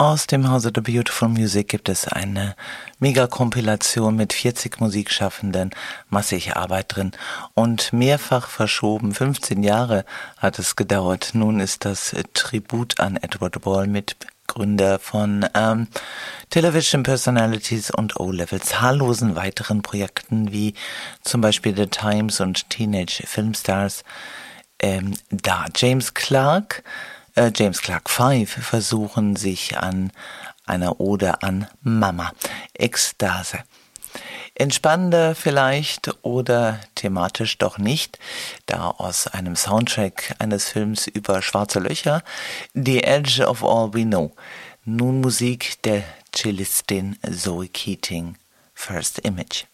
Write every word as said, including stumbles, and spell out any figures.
Aus dem Hause The Beautiful Music gibt es eine Mega-Kompilation mit vierzig Musikschaffenden, massig Arbeit drin und mehrfach verschoben. fünfzehn Jahre hat es gedauert. Nun ist das Tribut an Edward Ball, Mitgründer von ähm, Television Personalities und O-Level, zahllosen weiteren Projekten wie zum Beispiel The Times und Teenage Filmstars. Ähm, da James Clark Äh, James Clark Five versuchen sich an einer Ode an Mama. Ekstase. Entspannender vielleicht oder thematisch doch nicht, da aus einem Soundtrack eines Films über schwarze Löcher, The Edge of All We Know. Nun Musik der Cellistin Zoe Keating, First Image.